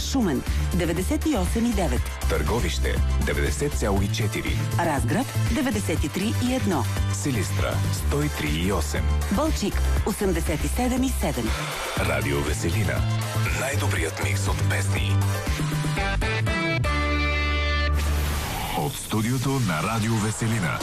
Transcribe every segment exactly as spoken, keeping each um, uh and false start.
Шумен деветдесет и осем и девет, Търговище деветдесет цяло и четири, Разград деветдесет и три и едно, Силистра сто и три и осем, Балчик осемдесет и седем и седем. Радио Веселина. Най-добрият микс от песни. От студиото на Радио Веселина.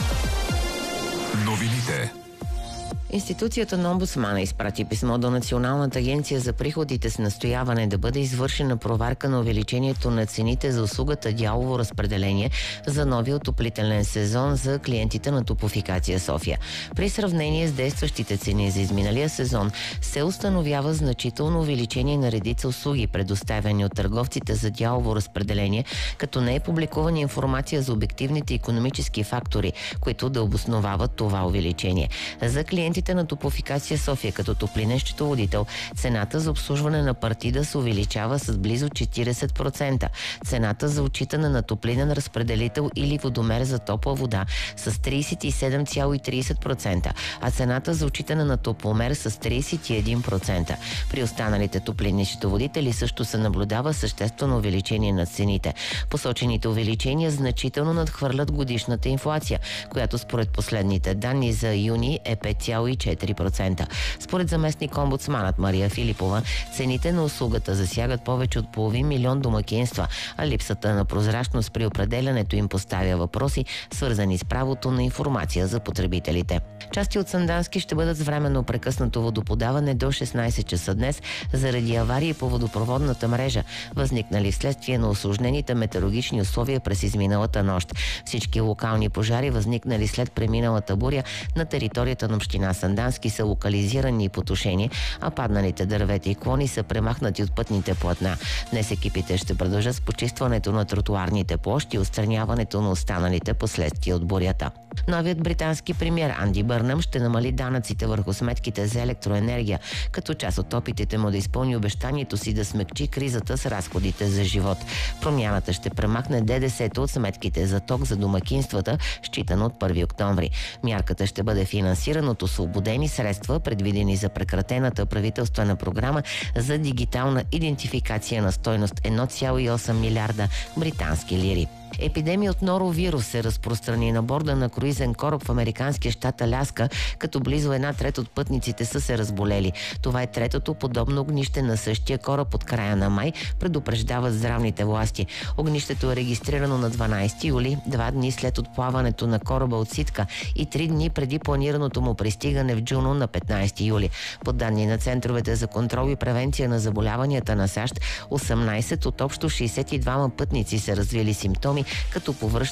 Новините. Институцията на омбудсмана изпрати писмо до Националната агенция за приходите с настояване да бъде извършена проверка на увеличението на цените за услугата дялово разпределение за новия отоплителен сезон за клиентите на Топлофикация София. При сравнение с действащите цени за изминалия сезон се установява значително увеличение на редица услуги, предоставяни от търговците за дялово разпределение, като не е публикувана информация за обективните икономически фактори, които да обосновават това увеличение. За клиентите на Топлофикация София като топлинен счетоводител, цената за обслужване на партида се увеличава с близо четиридесет процента. Цената за отчитане на топлинен разпределител или водомер за топла вода с тридесет и седем цяло и тридесет процента, а цената за отчитане на топломер с тридесет и един процента. При останалите топлинни счетоводители също се наблюдава съществено увеличение на цените. Посочените увеличения значително надхвърлят годишната инфлация, която според последните данни за юни е пет цяло и четири процента. Според заместник омбудсманът Мария Филипова, цените на услугата засягат повече от половин милион домакинства, а липсата на прозрачност при определянето им поставя въпроси, свързани с правото на информация за потребителите. Части от Сандански ще бъдат с временно прекъснато водоподаване до шестнайсет часа днес заради аварии по водопроводната мрежа, възникнали вследствие на усложнените метеорологични условия през изминалата нощ. Всички локални пожари, възникнали след преминалата буря на територията на община Сандански, са локализирани и потушени, а падналите дървета и клони са премахнати от пътните платна. Днес екипите ще продължат с почистването на тротуарните площи и отстраняването на останалите последствия от бурята. Новият британски премиер Анди Бърнъм ще намали данъците върху сметките за електроенергия, като част от опитите му да изпълни обещанието си да смекчи кризата с разходите за живот. Промяната ще премахне ДДС-то от сметките за ток за домакинствата, считано от първи октомври. Мярката ще бъде финансирана от освободени средства, предвидени за прекратената правителствена програма за дигитална идентификация на стойност едно цяло и осем милиарда британски лири. Епидемия от норовирус се разпространи на борда на круизен кораб в американския щат Аляска, като близо една трета от пътниците са се разболели. Това е третото подобно огнище на същия кораб от края на май, предупреждават здравните власти. Огнището е регистрирано на дванайсети юли, два дни след отплаването на кораба от Ситка и три дни преди планираното му пристигане в Джуно на петнайсети юли. По данни на центровете за контрол и превенция на заболяванията на САЩ, осемнайсет от общо шейсет и двама пътници са развили симптоми, като повръщането